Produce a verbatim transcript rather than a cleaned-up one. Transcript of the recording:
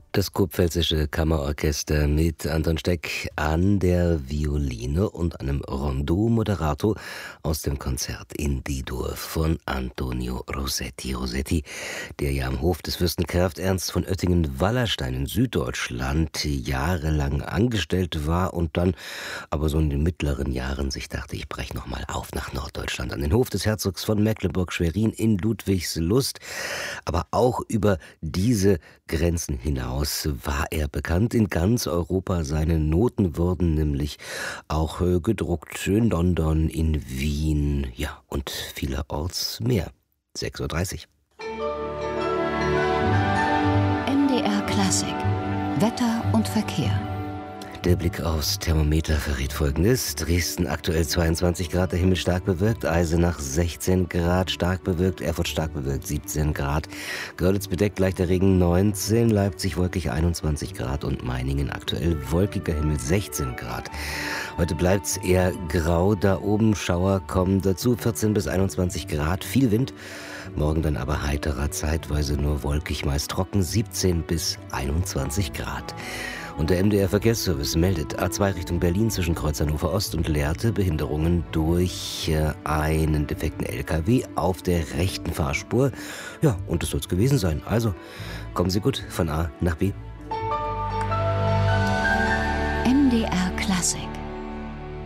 Das Kurpfälzische Kammerorchester mit Anton Steck an der Violine und einem Rondo Moderato aus dem Konzert in D-Dur von Antonio Rossetti. Rossetti, der ja am Hof des Fürsten Krafft Ernst von Oettingen-Wallerstein in Süddeutschland jahrelang angestellt war und dann aber so in den mittleren Jahren sich dachte, ich breche nochmal auf nach Norddeutschland an den Hof des Herzogs von Mecklenburg-Schwerin in Ludwigslust. Aber auch über diese Grenzen hinaus war er bekannt in ganz Europa. Seine Noten wurden nämlich auch äh, gedruckt in London, in Wien, ja, und vielerorts mehr. sechs Uhr dreißig. M D R Klassik. Wetter und Verkehr. Der Blick aufs Thermometer verrät Folgendes. Dresden aktuell zweiundzwanzig Grad, der Himmel stark bewölkt. Eisenach sechzehn Grad, stark bewölkt. Erfurt stark bewölkt, siebzehn Grad. Görlitz bedeckt, leichter Regen, neunzehn. Leipzig wolkig, einundzwanzig Grad. Und Meiningen aktuell wolkiger Himmel, sechzehn Grad. Heute bleibt's eher grau da oben. Schauer kommen dazu, vierzehn bis einundzwanzig Grad. Viel Wind. Morgen dann aber heiterer, zeitweise nur wolkig, meist trocken, siebzehn bis einundzwanzig Grad. Und der M D R-Verkehrsservice meldet A zwei Richtung Berlin zwischen Kreuz Hannover Ost und Lehrte Behinderungen durch äh, einen defekten L K W auf der rechten Fahrspur. Ja, und das soll's gewesen sein. Also, kommen Sie gut von A nach B. M D R Klassik.